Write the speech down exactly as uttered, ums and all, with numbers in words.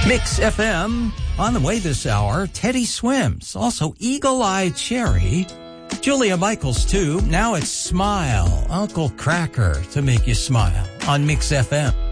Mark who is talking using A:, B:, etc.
A: Mix F M. On the way this hour, Teddy Swims. Also, Eagle Eye Cherry. Julia Michaels, too. Now it's Smile. Uncle Cracker to make you smile on Mix F M.